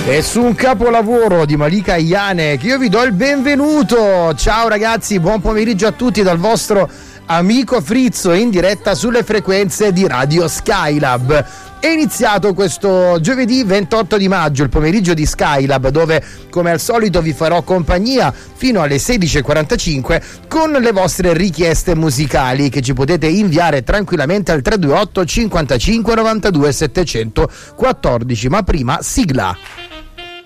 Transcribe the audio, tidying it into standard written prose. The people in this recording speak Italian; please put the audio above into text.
E su un capolavoro di Malika Janek io vi do il benvenuto. Ciao ragazzi, buon pomeriggio a tutti dal vostro amico Frizzo in diretta sulle frequenze di Radio Skylab. È iniziato questo giovedì 28 di maggio il pomeriggio di Skylab, dove come al solito vi farò compagnia fino alle 16:45 con le vostre richieste musicali che ci potete inviare tranquillamente al 328 55 92 714. Ma prima sigla.